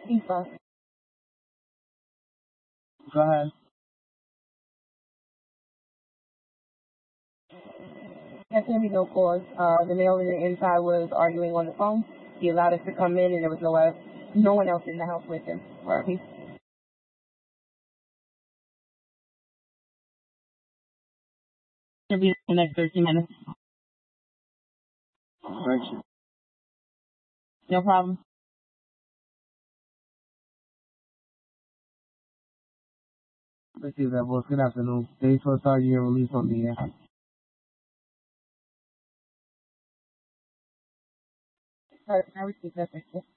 He's fine. Go ahead. There can be no cause. The male on the inside was arguing on the phone. He allowed us to come in, and there was no one else in the house with him. Right. It'll be the next 13 minutes. Thank you. No problem. Let's see that, boss. Good afternoon. Stage 4 Sergeant, you're released on the air. I received that. Thank you.